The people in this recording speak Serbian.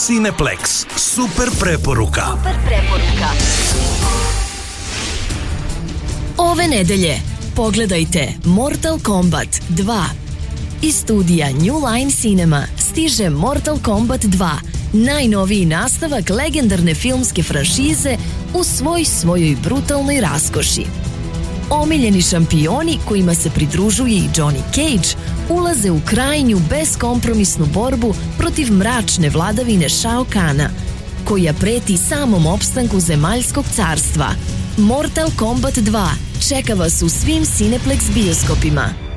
Cineplex. Super preporuka. Ove nedelje pogledajte Mortal Kombat 2. Iz studija New Line Cinema stiže Mortal Kombat 2, najnoviji nastavak legendarne filmske franšize u svojoj brutalnoj raskoši. Omiljeni šampioni kojima se pridružuje i Johnny Cage ulaze u krajnju beskompromisnu borbu protiv mračne vladavine Shao Kana, koja preti samom opstanku zemaljskog carstva. Mortal Kombat 2 čeka vas u svim Cineplex bioskopima.